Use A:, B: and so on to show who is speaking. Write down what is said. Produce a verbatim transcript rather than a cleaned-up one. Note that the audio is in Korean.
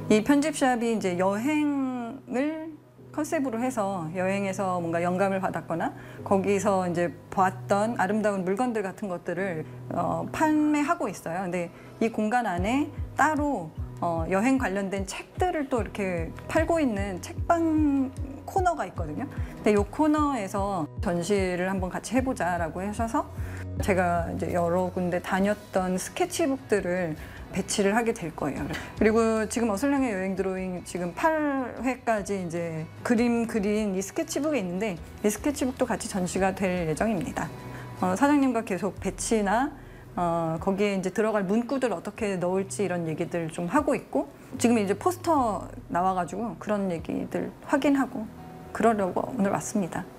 A: 이 편집샵이 이제 여행을 컨셉으로 해서 여행에서 뭔가 영감을 받았거나 거기서 이제 봤던 아름다운 물건들 같은 것들을 어, 판매하고 있어요. 근데 이 공간 안에 따로 어, 여행 관련된 책들을 또 이렇게 팔고 있는 책방 코너가 있거든요. 근데 이 코너에서 전시를 한번 같이 해보자라고 하셔서 제가 이제 여러 군데 다녔던 스케치북들을 배치를 하게 될 거예요. 그리고 지금 어슬렁의 여행 드로잉 지금 팔 회까지 이제 그림 그린 이 스케치북이 있는데 이 스케치북도 같이 전시가 될 예정입니다. 어, 사장님과 계속 배치나 어, 거기에 이제 들어갈 문구들 어떻게 넣을지 이런 얘기들 좀 하고 있고 지금 이제 포스터 나와가지고 그런 얘기들 확인하고 그러려고 오늘 왔습니다.